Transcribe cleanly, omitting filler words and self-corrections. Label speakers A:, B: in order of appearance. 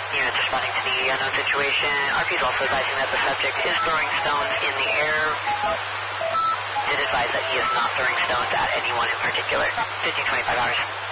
A: Units responding to the unknown situation. RP is also advising that the subject is throwing stones in the air. Did advise that he is not throwing stones at anyone in particular. 1525 hours.